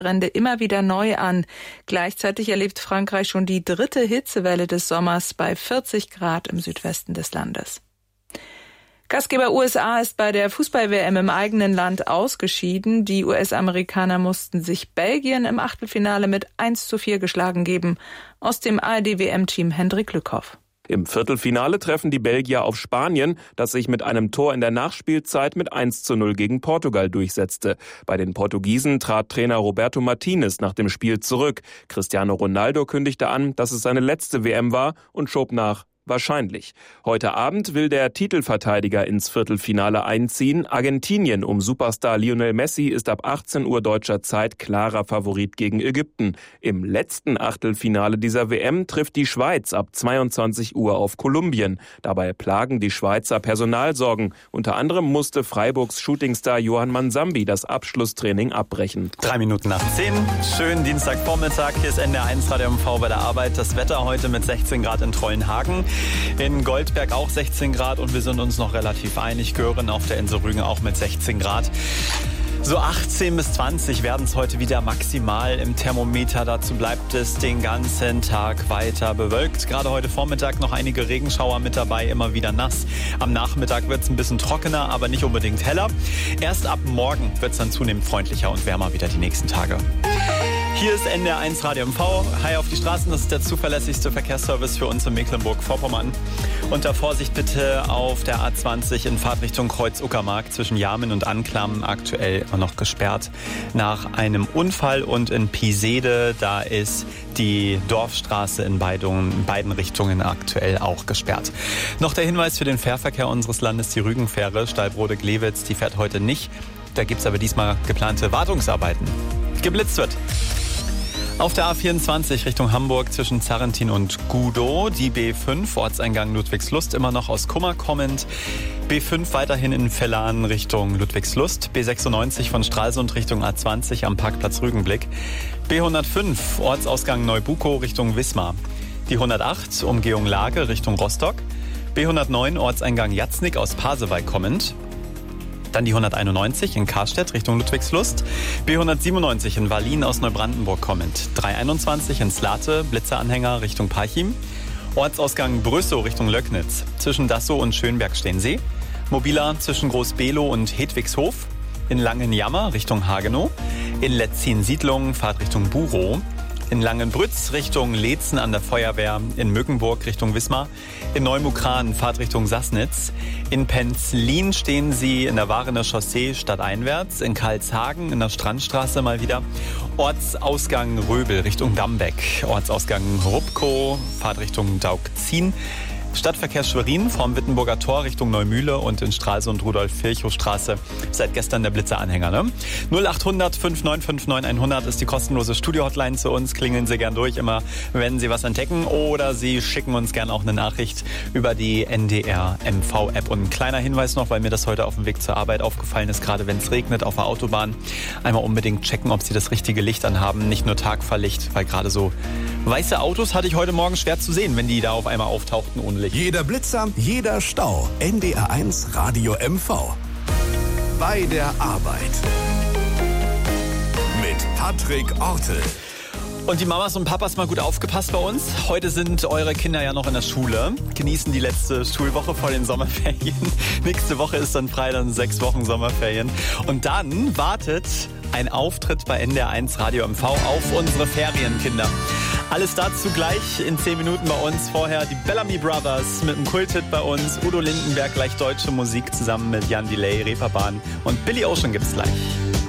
Brände immer wieder neu an. Gleichzeitig erlebt Frankreich schon die 3. Hitzewelle des Sommers bei 40 Grad im Südwesten des Landes. Gastgeber USA ist bei der Fußball-WM im eigenen Land ausgeschieden. Die US-Amerikaner mussten sich Belgien im Achtelfinale mit 1:4 geschlagen geben. Aus dem ARD-WM-Team Hendrik Lückhoff. Im Viertelfinale treffen die Belgier auf Spanien, das sich mit einem Tor in der Nachspielzeit mit 1:0 gegen Portugal durchsetzte. Bei den Portugiesen trat Trainer Roberto Martinez nach dem Spiel zurück. Cristiano Ronaldo kündigte an, dass es seine letzte WM war und schob nach: wahrscheinlich. Heute Abend will der Titelverteidiger ins Viertelfinale einziehen. Argentinien um Superstar Lionel Messi ist ab 18 Uhr deutscher Zeit klarer Favorit gegen Ägypten. Im letzten Achtelfinale dieser WM trifft die Schweiz ab 22 Uhr auf Kolumbien. Dabei plagen die Schweizer Personalsorgen. Unter anderem musste Freiburgs Shootingstar Johann Mansambi das Abschlusstraining abbrechen. 9:03. Schönen Dienstagvormittag. Hier ist NDR1 Radio MV bei der Arbeit. Das Wetter heute mit 16 Grad in Trollenhagen. In Goldberg auch 16 Grad und wir sind uns noch relativ einig. Göhren auf der Insel Rügen auch mit 16 Grad. So 18 bis 20 werden es heute wieder maximal im Thermometer. Dazu bleibt es den ganzen Tag weiter bewölkt. Gerade heute Vormittag noch einige Regenschauer mit dabei, immer wieder nass. Am Nachmittag wird es ein bisschen trockener, aber nicht unbedingt heller. Erst ab morgen wird es dann zunehmend freundlicher und wärmer wieder die nächsten Tage. Hier ist NDR1 Radio MV. Hi auf die Straßen, das ist der zuverlässigste Verkehrsservice für uns in Mecklenburg-Vorpommern. Unter Vorsicht bitte auf der A20 in Fahrtrichtung Kreuz-Uckermark zwischen Jarmen und Anklam, aktuell immer noch gesperrt nach einem Unfall. Und in Pisede, da ist die Dorfstraße in beiden Richtungen aktuell auch gesperrt. Noch der Hinweis für den Fährverkehr unseres Landes: die Rügenfähre Stallbrode-Glewitz, die fährt heute nicht. Da gibt es aber diesmal geplante Wartungsarbeiten. Geblitzt wird. Auf der A24 Richtung Hamburg zwischen Zarrentin und Gudow, die B5, Ortseingang Ludwigslust, immer noch aus Kummer kommend. B5 weiterhin in Vellan Richtung Ludwigslust. B96 von Stralsund Richtung A20 am Parkplatz Rügenblick. B105 Ortsausgang Neubukow Richtung Wismar. Die 108 Umgehung Lage Richtung Rostock. B109 Ortseingang Jatznik aus Pasewalk kommend. Dann die 191 in Karstedt Richtung Ludwigslust. B197 in Wallin aus Neubrandenburg kommend. 321 in Slate, Blitzeranhänger Richtung Parchim. Ortsausgang Brüssow Richtung Löcknitz. Zwischen Dassow und Schönberg-Stehensee. Mobiler zwischen Großbelow und Hedwigshof. In Langenjammer Richtung Hagenow. In Letzin-Siedlung Fahrt Richtung Burow. In Langenbrütz Richtung Leetzen an der Feuerwehr, in Möckenburg Richtung Wismar, in Neumukran Fahrt Richtung Sassnitz, in Penzlin stehen Sie in der Varener Chaussee stadteinwärts, in Karlshagen in der Strandstraße mal wieder, Ortsausgang Röbel Richtung Dambeck, Ortsausgang Rupkow, Fahrt Richtung Daugzin, Stadtverkehr Schwerin vom Wittenburger Tor Richtung Neumühle und in Stralsund Rudolf-Virchow-Straße seit gestern der Blitzeranhänger. Ne? 0800 5959 100 ist die kostenlose Studio-Hotline zu uns. Klingeln Sie gern durch, immer wenn Sie was entdecken, oder Sie schicken uns gern auch eine Nachricht über die NDR-MV-App. Und ein kleiner Hinweis noch, weil mir das heute auf dem Weg zur Arbeit aufgefallen ist, gerade wenn es regnet auf der Autobahn, einmal unbedingt checken, ob Sie das richtige Licht anhaben, nicht nur Tagfahrlicht, weil gerade so weiße Autos hatte ich heute Morgen schwer zu sehen, wenn die da auf einmal auftauchten ohne Licht. Jeder Blitzer, jeder Stau. NDR1 Radio MV. Bei der Arbeit. Mit Patrick Ortel. Und die Mamas und Papas, mal gut aufgepasst bei uns. Heute sind eure Kinder ja noch in der Schule. Genießen die letzte Schulwoche vor den Sommerferien. Nächste Woche ist dann frei, dann 6 Wochen Sommerferien. Und dann wartet ein Auftritt bei NDR1 Radio MV auf unsere Ferienkinder. Alles dazu gleich in 10 Minuten bei uns. Vorher die Bellamy Brothers mit einem Kulthit bei uns. Udo Lindenberg, gleich deutsche Musik zusammen mit Jan Delay, Reeperbahn und Billy Ocean gibt's gleich.